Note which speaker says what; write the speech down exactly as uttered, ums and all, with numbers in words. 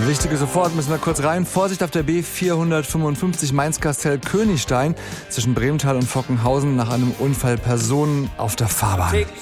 Speaker 1: Wichtige sofort, müssen wir kurz rein. Vorsicht auf der B vierhundertfünfundfünfzig Mainz-Kastel-Königstein zwischen Brementhal und Fockenhausen nach einem Unfall Personen auf der Fahrbahn.